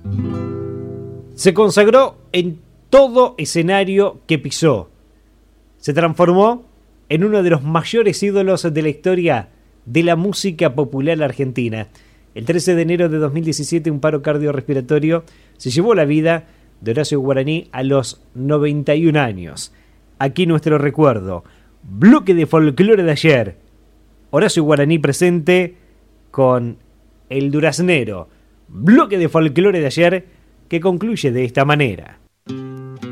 Se consagró en todo escenario que pisó. Se transformó en uno de los mayores ídolos de la historia de la música popular argentina. El 13 de enero de 2017, un paro cardiorrespiratorio se llevó la vida de Horacio Guaraní a los 91 años. Aquí nuestro recuerdo. Bloque de folclore de ayer. Horacio Guaraní presente con El Duraznero. Bloque de folclore de ayer que concluye de esta manera.